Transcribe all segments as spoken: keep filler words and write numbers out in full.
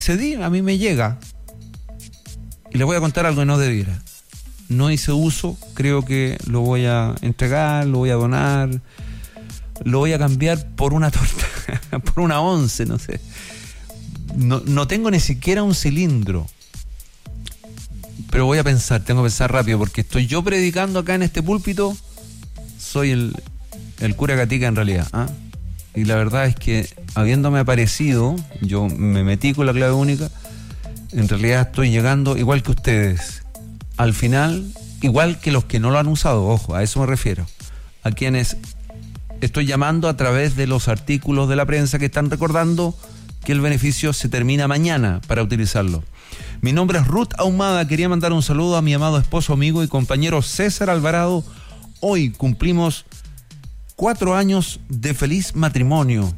cedí, a mí me llega. Y les voy a contar algo que no debiera. No hice uso, creo que lo voy a entregar, lo voy a donar, lo voy a cambiar por una torta, por una once, no sé. No, no tengo ni siquiera un cilindro. Pero voy a pensar, tengo que pensar rápido, porque estoy yo predicando acá en este púlpito. Soy el, el cura Gatica en realidad, ¿ah? Y la verdad es que habiéndome aparecido, yo me metí con la clave única, en realidad estoy llegando igual que ustedes. Al final, igual que los que no lo han usado, ojo, a eso me refiero. A quienes estoy llamando a través de los artículos de la prensa que están recordando que el beneficio se termina mañana para utilizarlo. Mi nombre es Ruth Ahumada, quería mandar un saludo a mi amado esposo, amigo y compañero César Alvarado. Hoy cumplimos cuatro años de feliz matrimonio.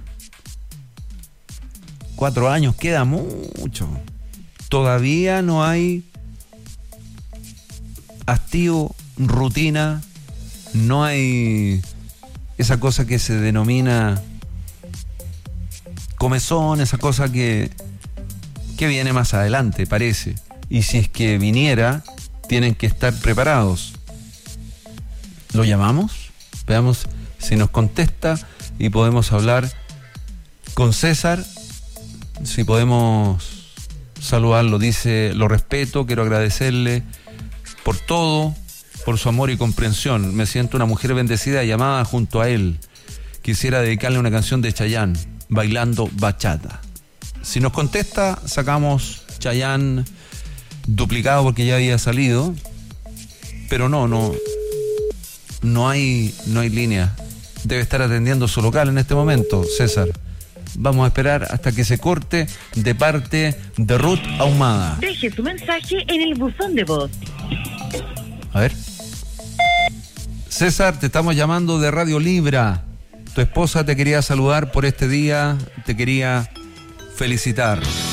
Cuatro años, queda mucho. Todavía no hay hastío, rutina, no hay esa cosa que se denomina comezón, esa cosa que, que viene más adelante, parece. Y si es que viniera, tienen que estar preparados. ¿Lo llamamos? Veamos si nos contesta y podemos hablar con César. Si podemos saludarlo, dice: lo respeto, quiero agradecerle por todo, por su amor y comprensión. Me siento una mujer bendecida y amada junto a él. Quisiera dedicarle una canción de Chayanne, Bailando Bachata. Si nos contesta, sacamos Chayanne duplicado porque ya había salido. Pero no, no, no hay, no hay línea. Debe estar atendiendo su local en este momento, César. Vamos a esperar hasta que se corte de parte de Ruth Ahumada. Deje su mensaje en el buzón de voz. A ver. César, te estamos llamando de Radio Libra. Tu esposa te quería saludar por este día, te quería felicitar.